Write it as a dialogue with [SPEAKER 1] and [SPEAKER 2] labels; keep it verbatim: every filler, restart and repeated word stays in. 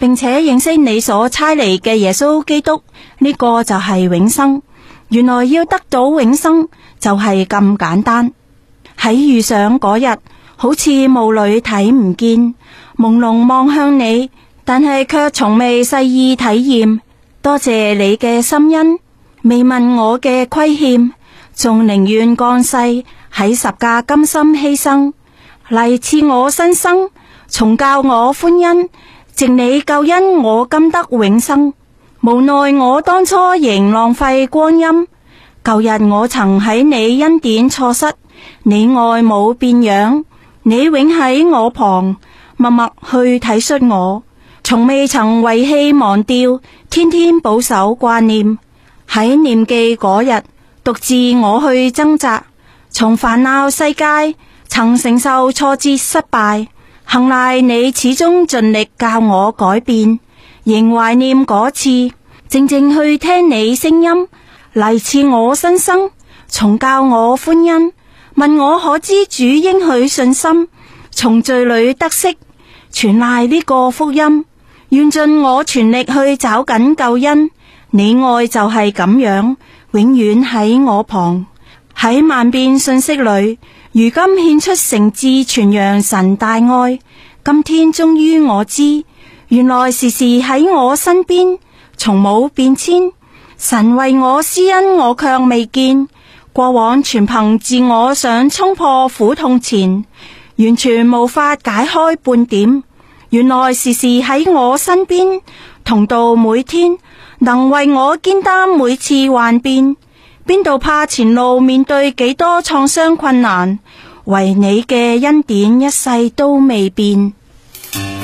[SPEAKER 1] 並且認識你所差嚟嘅耶穌基督，呢個就係永生。原來要得到永生就係咁簡單。喺遇上嗰日，好似霧裏睇唔見，朦朧望向你，但係卻從未細意體驗。多謝你嘅心恩，未問我嘅虧欠，仲寧願降世喺十架甘心犧牲，嚟賜我新生，重教我歡欣。藉你救恩，我今得永生。無奈我當初仍浪費光陰，舊日我曾喺你恩典錯失，你愛冇變樣，你永喺我旁，默默去體恤我，從未曾遺棄忘掉，天天保守掛念。喺念記嗰日，獨自我去掙扎，從煩惱世界曾承受挫折失敗，幸賴你始終盡力教我改變。仍懷念嗰次，靜靜去聽你聲音，嚟賜我新生，重教我歡欣。問我可知主應許信心，從罪裏得釋，全賴呢個福音。願盡我全力去找緊救恩，你愛就係咁樣，永遠喺我旁。喺萬變信息裏，如今獻出誠摯傳揚神大愛。今天終於我知，原來時時喺我身邊，從冇變遷。神為我施恩，我卻未見。過往全憑自我想衝破苦痛前，完全無法解開半點。原來時時喺我身邊，同到每天，能為我肩擔每次幻變。邊度怕前路面對幾多創傷困難，唯你嘅恩典一世都未變。